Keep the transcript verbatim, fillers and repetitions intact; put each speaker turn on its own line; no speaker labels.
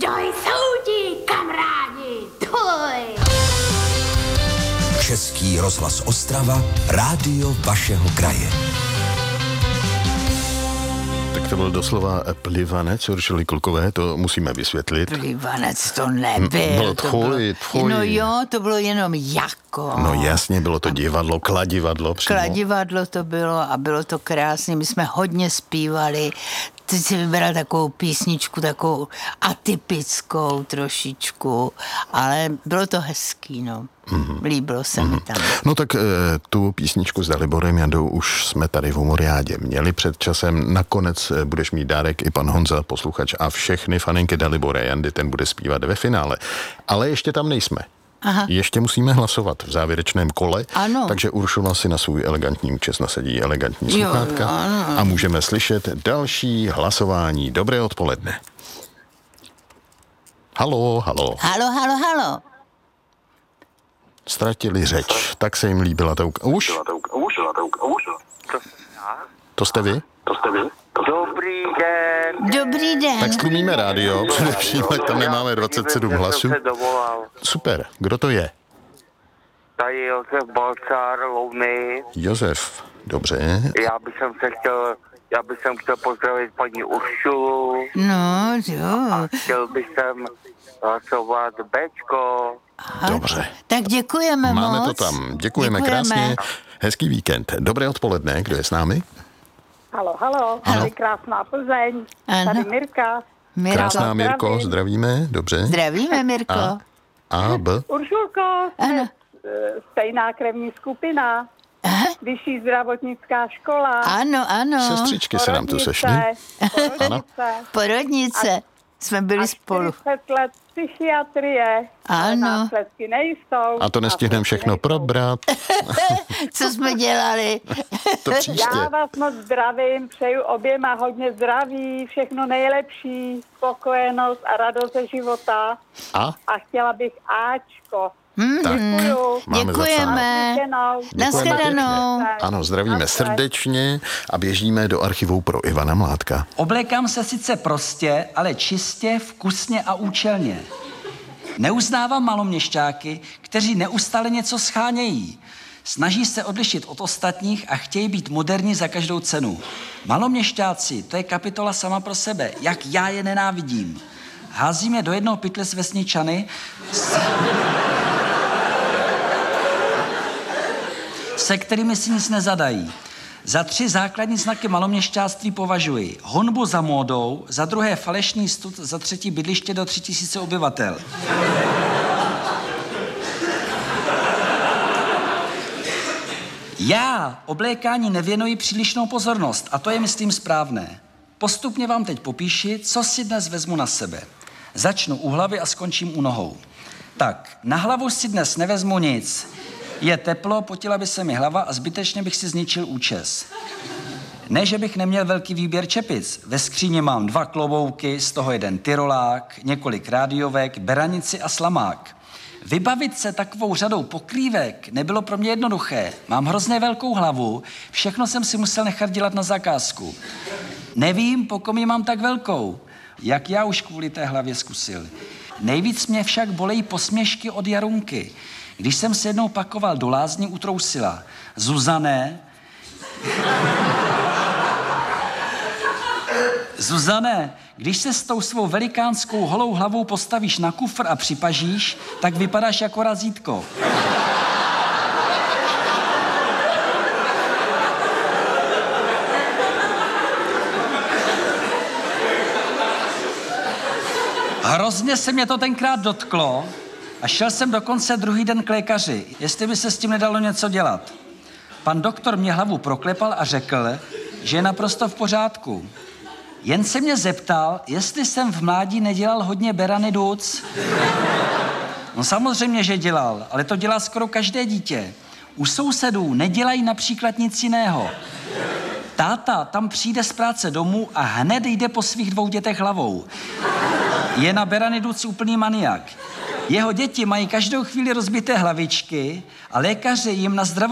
To jsou ti kamarádi, tvoj.
Český rozhlas Ostrava, rádio vašeho kraje.
Tak to byl doslova plivanec Uršuly Klukové, to musíme vysvětlit.
Plivanec to nebyl.
Bylo
to
tvoj,
bylo,
tvoj.
No jo, to bylo jenom jako.
No jasně, bylo to divadlo, kladivadlo přímo.
Kladivadlo to bylo a bylo to krásné. My jsme hodně zpívali. Teď si vybral takovou písničku, takovou atypickou trošičku, ale bylo to hezký, no. Mm-hmm. Líbilo se mm-hmm. mi tam.
No tak e, tu písničku s Daliborem Jandou už jsme tady v Humoriádě měli před časem. Nakonec e, budeš mít dárek i pan Honza, posluchač, a všechny faninky Dalibora Jandy, ten bude zpívat ve finále. Ale ještě tam nejsme. Aha. Ještě musíme hlasovat v závěrečném kole,
ano.
Takže Uršula si na svůj elegantní účes nasadí elegantní sluchátka
jo, ano.
a můžeme slyšet další hlasování. Dobré odpoledne. Halo, halo.
Halo, halo, halo.
Ztratili řeč, tak se jim líbila ta uka... Už? To jste vy?
To jste vy? Dobrý den.
Dobrý den.
Tak stlumíme rádio, především, ať tam nemáme dvacet sedm hlasů. Super, kdo to je?
Tady Josef Balcár, Louny.
Josef, dobře.
Já bych se chtěl, já bych chtěl pozdravit paní Uršulu.
No, jo.
A chtěl bych sem hlasovat Bčko.
Aha,
dobře.
Tak děkujeme
Máme
moc.
to tam, děkujeme,
děkujeme
krásně. Hezký víkend. Dobré odpoledne, kdo je s námi?
Halo, halo, tady krásná Plzeň,
ano.
tady Mirka.
Mirko.
Krásná Mirko,
zdravím.
zdravíme, dobře.
Zdravíme, Mirko.
A, a B.
Uršulko,
Ano.
stejná krevní skupina,
Aha.
vyšší zdravotnická škola.
Ano, ano.
Sestřičky se nám tu sešly.
Porodnice.
Porodnice. Jsme byli
A
spolu.
čtyřicet let psychiatrie. Ale
Ano.
následky nejsou.
A to nestihneme všechno
nejsou.
probrat.
Co jsme dělali?
To příště.
Já vás moc zdravím, přeju oběma hodně zdraví, všechno nejlepší, spokojenost a radost ze života.
A?
A chtěla bych Ačko.
Tak,
Děkuju.
máme
Děkujeme.
Děkujem.
Nashledanou.
Ano, zdravíme srdečně a běžíme do archivu pro Ivana Mládka.
Oblékám se sice prostě, ale čistě, vkusně a účelně. Neuznávám maloměšťáky, kteří neustále něco schánějí. Snaží se odlišit od ostatních a chtějí být moderní za každou cenu. Maloměšťáci, to je kapitola sama pro sebe, jak já je nenávidím. Házím je do jednoho pytle s vesničany, s... se kterými si nic nezadají. Za tři základní znaky maloměšťáctví považuji honbu za módou, za druhé falešný stud, za třetí bydliště do tři tisíce obyvatel. Já oblékání nevěnuji přílišnou pozornost a to je, myslím, správné. Postupně vám teď popíši, co si dnes vezmu na sebe. Začnu u hlavy a skončím u nohou. Tak, na hlavu si dnes nevezmu nic. Je teplo, potila by se mi hlava a zbytečně bych si zničil účes. Ne, že bych neměl velký výběr čepic. Ve skříni mám dva klobouky, z toho jeden tyrolák, několik rádiovek, beranici a slamák. Vybavit se takovou řadou pokrývek nebylo pro mě jednoduché. Mám hrozně velkou hlavu, všechno jsem si musel nechat dělat na zakázku. Nevím, po kom ji mám tak velkou, jak já už kvůli té hlavě zkusil. Nejvíc mě však bolejí posměšky od Jarunky. Když jsem se jednou pakoval do lázní, utrousila: Zuzané, Zuzané, když se s tou svou velikánskou holou hlavou postavíš na kufr a připažíš, tak vypadáš jako razítko. Hrozně se mě to tenkrát dotklo a šel jsem dokonce druhý den k lékaři, jestli by se s tím nedalo něco dělat. Pan doktor mě hlavu proklepal a řekl, že je naprosto v pořádku. Jen se mě zeptal, jestli jsem v mládí nedělal hodně berany duc. No samozřejmě, že dělal, ale to dělá skoro každé dítě. U sousedů nedělají například nic jiného. Táta tam přijde z práce domů a hned jde po svých dvou dětech hlavou. Je na berany duc úplný maniak. Jeho děti mají každou chvíli rozbité hlavičky a lékaři jim na zdravotní